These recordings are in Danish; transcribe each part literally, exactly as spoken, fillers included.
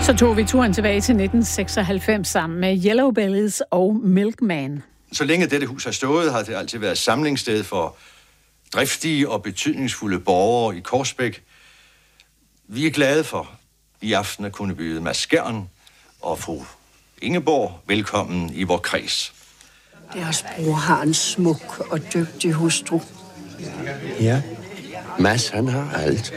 Så tog vi turen tilbage til nitten seksoghalvfems sammen med Yellow Bellies og Milkman. Så længe dette hus har stået, har det altid været samlingssted for driftige og betydningsfulde borgere i Korsbæk. Vi er glade for i aften at kunne byde Mads Skjern og fru Ingeborg velkommen i vor kreds. Deres bror har en smuk og dygtig hustru. Ja, Mads han har alt.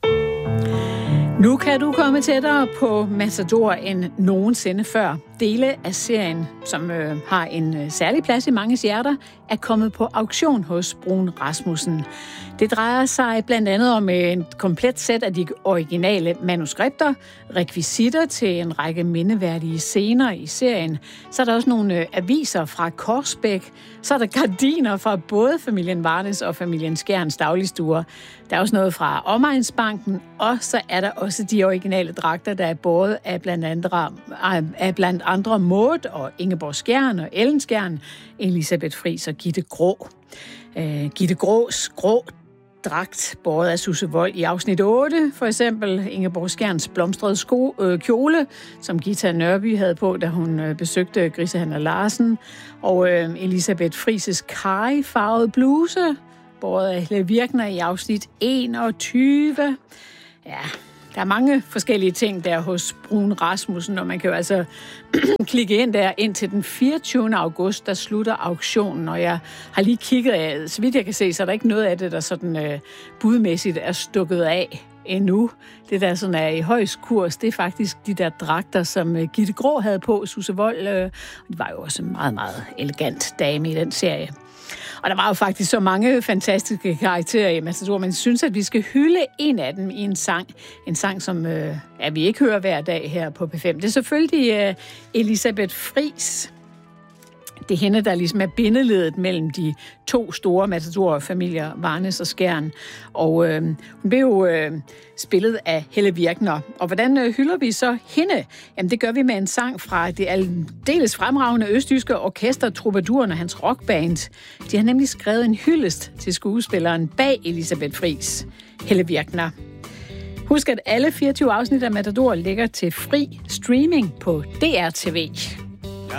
Nu kan du komme tættere på Matador end nogensinde før. Dele af serien, som øh, har en øh, særlig plads i manges hjerter, er kommet på auktion hos Bruun Rasmussen. Det drejer sig blandt andet om et komplet sæt af de originale manuskripter, rekvisitter til en række mindeværdige scener i serien. Så er der også nogle øh, aviser fra Korsbæk. Så er der gardiner fra både familien Varnes og familien Skjerns dagligstuer. Der er også noget fra Omegnsbanken, og så er der også de originale dragter, der er båret af blandt andre, af blandt andre Maud og Ingeborg Skjern og Ellen Skjern, Elisabeth Friis og Gitte Grå. Uh, Gitte Grås grå dragt, båret af Susse Wold i afsnit otte, for eksempel Ingeborg Skjerns blomstrede sko, øh, kjole, som Gita Nørby havde på, da hun øh, besøgte Grisehandler Larsen, og øh, Elisabeth Friis' karry-farvede bluse, båret af Helle Virkner i afsnit enogtyve. Ja, der er mange forskellige ting der hos Bruun Rasmussen, og man kan jo altså klikke ind der indtil den fireogtyvende august, der slutter auktionen, og jeg har lige kigget, så vidt jeg kan se, så er der ikke noget af det, der sådan øh, budmæssigt er stukket af endnu. Det der sådan er i højst kurs, det er faktisk de der dragter, som øh, Gitte Grå havde på, Susse Wold, øh, og det var jo også en meget, meget elegant dame i den serie. Og der var jo faktisk så mange fantastiske karakterer i Matador, men jeg synes, at vi skal hylde en af dem i en sang. En sang, som øh, ja, vi ikke hører hver dag her på P fem. Det er selvfølgelig øh, Elisabeth Friis. Det er hende, der ligesom er bindeledet mellem de to store Matador-familier, Varnes og Skjern. Og øh, hun blev jo øh, spillet af Helle Virkner. Og hvordan øh, hylder vi så hende? Jamen, det gør vi med en sang fra det aldeles fremragende østjyske orkester Troubaduren og hans rockband. De har nemlig skrevet en hyldest til skuespilleren bag Elisabeth Friis, Helle Virkner. Husk, at alle fireogtyve afsnit af Matador ligger til fri streaming på D R T V.